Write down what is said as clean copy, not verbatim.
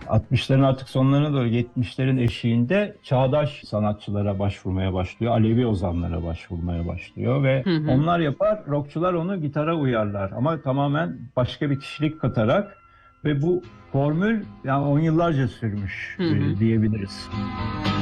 60'ların artık sonlarına doğru 70'lerin eşiğinde çağdaş sanatçılara başvurmaya başlıyor. Alevi ozanlara başvurmaya başlıyor ve Hı hı. onlar yapar, rockçular onu gitara uyarlar ama tamamen başka bir kişilik katarak ve bu formül yani 10 yıllarca sürmüş Hı hı. diyebiliriz.